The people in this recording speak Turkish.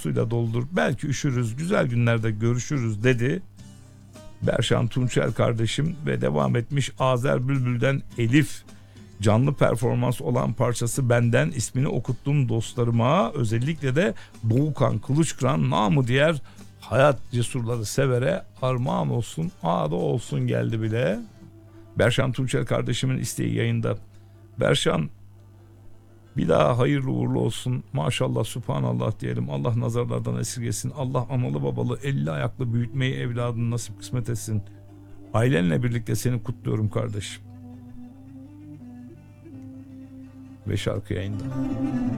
suyla doldur. Belki üşürüz, güzel günlerde görüşürüz dedi Berşan Tunçel kardeşim ve devam etmiş. Azer Bülbül'den Elif, canlı performans olan parçası benden, ismini okuttum dostlarıma, özellikle de Doğukan Kılıçkıran namı diğer hayat cesurları severe armağan olsun, ağda olsun geldi bile. Berşan Tunçel kardeşimin isteği yayında. Berşan, bir daha hayırlı uğurlu olsun. Maşallah, subhanallah diyelim. Allah nazarlardan esirgesin. Allah analı babalı 50 ayaklı büyütmeyi evladını nasip kısmet etsin. Ailenle birlikte seni kutluyorum kardeşim. Ve şarkı yayında.